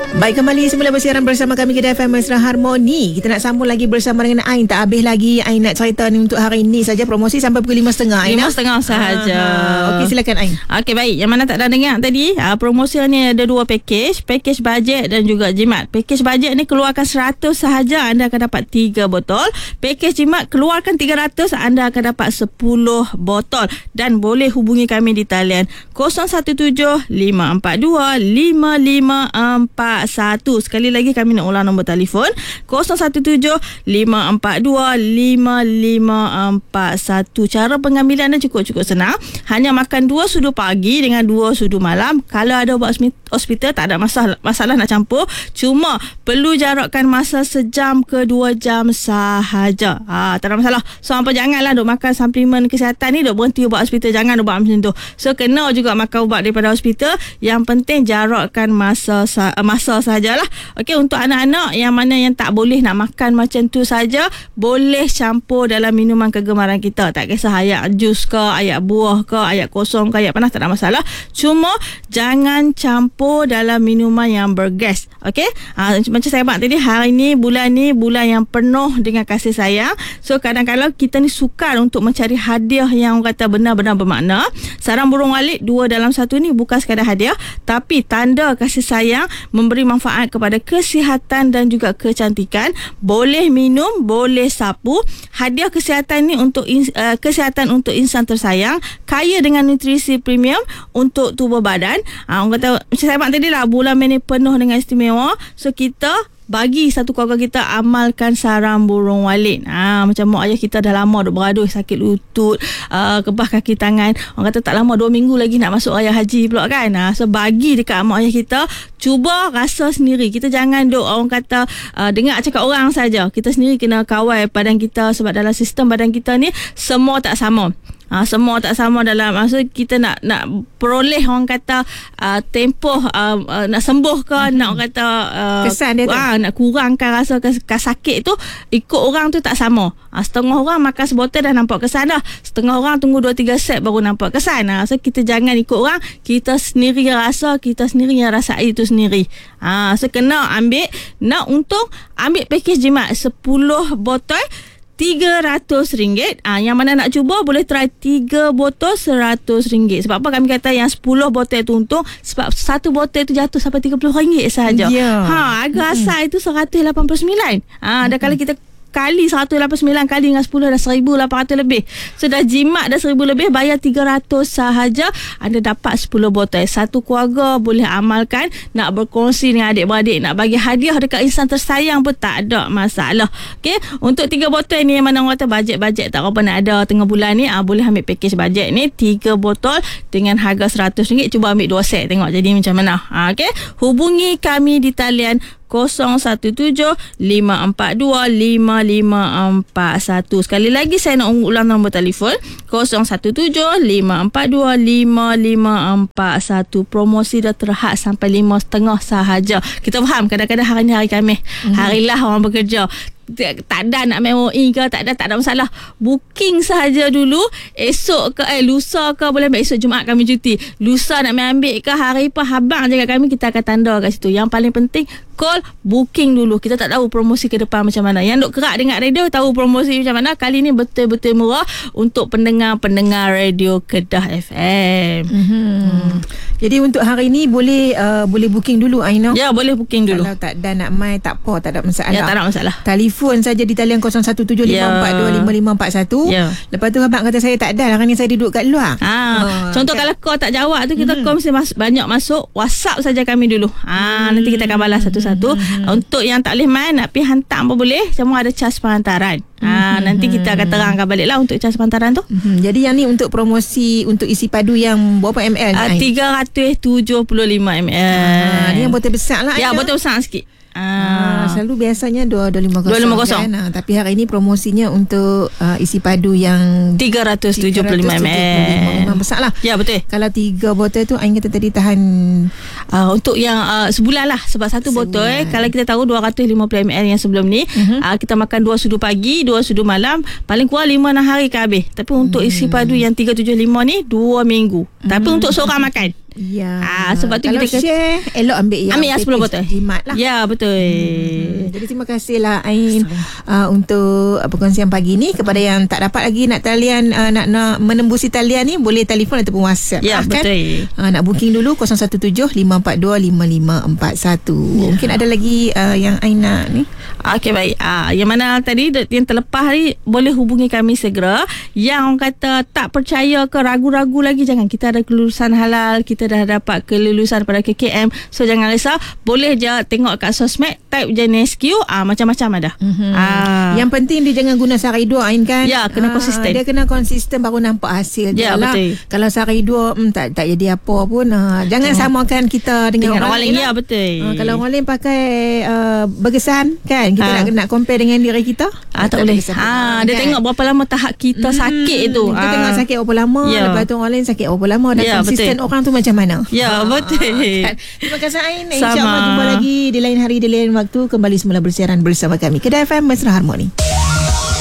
Baik, kembali semula bersiaran bersama kami Kedah FM Mesra Harmoni. Kita nak sambung lagi bersama dengan Ain. Tak habis lagi Ain nak cerita ni untuk hari ini saja. Promosi sampai pukul 5.30 Ain. 5.30 sahaja. Okey, silakan Ain. Okey, baik. Yang mana tak ada dengar tadi, promosi ni ada dua package. Package bajet dan juga jimat. Package bajet ni keluarkan 100 sahaja, anda akan dapat 3 botol. Package jimat keluarkan 300, anda akan dapat 10 botol. Dan boleh hubungi kami di talian 017-542-5541. Sekali lagi kami nak ulang nombor telefon 017-542-5541. Cara pengambilan dia cukup senang. Hanya makan 2 sudu pagi dengan 2 sudu malam. Kalau ada ubat hospital tak ada masalah nak campur. Cuma perlu jarakkan masa sejam ke 2 jam sahaja. Tak ada masalah. So apa, janganlah duk makan suplemen kesihatan ni duk berhenti ubat hospital. Jangan ubat macam tu. So kena juga makan ubat daripada hospital. Yang penting jarakkan masa sahajalah. Okey, untuk anak-anak yang mana yang tak boleh nak makan macam tu saja, boleh campur dalam minuman kegemaran kita. Tak kisah air jus ke, air buah ke, air kosong ke, air panas, tak ada masalah. Cuma jangan campur dalam minuman yang bergas. Okey, macam saya cakap tadi, hari ni bulan yang penuh dengan kasih sayang. So kadang-kadang kita ni sukar untuk mencari hadiah yang orang kata benar-benar bermakna. Sarang burung walit 2 dalam 1 ni bukan sekadar hadiah, tapi tanda kasih sayang, memberi manfaat kepada kesihatan dan juga kecantikan. Boleh minum, boleh sapu. Hadiah kesihatan ni untuk kesihatan untuk insan tersayang, kaya dengan nutrisi premium untuk tubuh badan. Orang kata macam saya tadi lah, bulan ni penuh dengan istimewa. So kita bagi satu keluarga kita amalkan sarang burung walit. Macam mak ayah kita dah lama duk beraduh, sakit lutut, kebah kaki tangan. Orang kata tak lama 2 minggu lagi nak masuk raya haji pula kan. So bagi dekat mak ayah kita, cuba rasa sendiri. Kita jangan duk orang kata dengar cakap orang saja. Kita sendiri kena kawal badan kita, sebab dalam sistem badan kita ni semua tak sama. Semua tak sama dalam maksud kita nak peroleh orang kata tempoh nak sembuh ke, nak orang kata kesan dia tu, nak kurangkan rasa sakit tu, ikut orang tu tak sama. Setengah orang makan sebotol dah nampak kesan dah, setengah orang tunggu 2-3 set baru nampak kesan. So kita jangan ikut orang, kita sendiri rasa, kita sendiri yang rasai itu sendiri. So kena ambil, nak untung ambil package jimat 10 botol RM300. Yang mana nak cuba boleh try 3 botol RM100. Sebab apa kami kata yang 10 botol tu untung? Sebab satu botol tu jatuh sampai RM30 sahaja. Harga asal itu RM189. Dan kalau kita kali 189 kali dengan 10 dah 1,800 lebih. So dah jimat dah 1,000 lebih, bayar 300 sahaja, anda dapat 10 botol. Satu keluarga boleh amalkan, nak berkongsi dengan adik-beradik, nak bagi hadiah dekat insan tersayang pun tak ada masalah. Okey, untuk 3 botol ni, mana orang kata bajet tak apa nak ada tengah bulan ni, boleh ambil package bajet ni 3 botol dengan harga RM100. Cuba ambil 2 set, tengok jadi macam mana. Okey, hubungi kami di talian 017-542-5541. Sekali lagi saya nak ulang nombor telefon 017-542-5541. Promosi dah terhad sampai 5.30 sahaja. Kita faham kadang-kadang hari ni hari Khamis, harilah orang bekerja, tak ada nak MOE ke, tak ada masalah. Booking sahaja dulu. Esok ke lusa ke boleh ambil. Esok Jumaat kami cuti, lusa nak ambil ke hari apa, habang je kat kami, kita akan tanda kat situ. Yang paling penting call booking dulu. Kita tak tahu promosi ke depan macam mana. Yang duk kerak dengar radio tahu promosi macam mana. Kali ni betul-betul murah untuk pendengar-pendengar radio Kedah FM. Jadi untuk hari ni boleh booking dulu Aina. Ya, boleh booking dulu. Kalau tak ada nak mai tak apa, tak ada masalah. Ya, tak ada masalah. Telefon saja di talian 0175425541. Lepas tu abang kata saya tak ada, hari ni saya duduk kat luar. Contoh kalau call tak jawab tu, kita call mesti banyak masuk. WhatsApp saja kami dulu. Nanti kita akan balas satu-satu. Untuk yang tak boleh main, nak pergi hantar pun boleh. Cuma ada cas pengantaran. Nanti kita akan terangkan balik lah untuk cas pengantaran tu. Jadi yang ni untuk promosi untuk isi padu yang berapa ml? 375 ml. Ni yang botol besar lah. Ya, botol besar sikit. Selalu biasanya 250 kan? Tapi hari ini promosinya untuk isi padu yang 375 ml. Memang besar lah. Ya, betul. Kalau 3 botol tu Ain kata tadi tahan untuk yang sebulan lah. Sebab satu botol kalau kita tahu 250 ml yang sebelum ni, kita makan 2 sudu pagi, 2 sudu malam, paling kurang 5-6 hari kan habis. Tapi untuk isi padu yang 375 ni 2 minggu. Tapi untuk seorang makan Ya. Sebab tu kalau kita share, elok ambil yang ambil yang 10 botol. jimat lah. Ya, betul. Jadi terima kasihlah Ain untuk perkongsian pagi ni. Kepada yang tak dapat lagi nak talian, nak menembusi talian ni, boleh telefon ataupun WhatsApp. Ya, kan? betul. Nak booking dulu 017-542-5541. Mungkin ada lagi yang Ain nak ni. Okey, baik. Yang mana tadi yang terlepas ni, boleh hubungi kami segera. Yang orang kata tak percaya ke, ragu-ragu lagi, jangan. Kita ada kelulusan halal, kita dah dapat kelulusan pada KKM. So jangan risau, boleh je tengok kat sosmed, type je NSQ, macam-macam ada. Yang penting dia jangan guna sehari dua, Ain, kan? Ya, kena konsisten. Dia kena konsisten baru nampak hasil. Ya, lah. betul. Kalau sehari dua tak jadi apa pun. Jangan samakan kita dengan orang lain. Ya, betul. Kalau orang lain pakai berkesan, kan, kita nak compare dengan diri kita, tak boleh. Dia kan? tengok berapa lama tahap kita sakit tu. Kita tengok sakit berapa lama, lepas tu orang lain sakit berapa lama, dan konsisten orang tu macam mana. Ya, betul. Kan? Terima kasih Ain. InsyaAllah jumpa lagi di lain hari, di lain waktu. Kembali semula bersiaran bersama kami Kedah FM Mesra Harmoni.